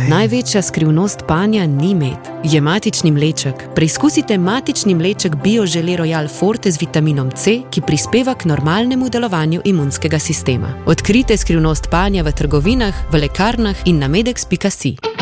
Največja skrivnost panja ni med. Je matični mleček. Preizkusite matični mleček Bio-Gelée Royal Forte z vitaminom C, ki prispeva k normalnemu delovanju imunskega sistema. Odkrite skrivnost panja v trgovinah, v lekarnah in na medex.si.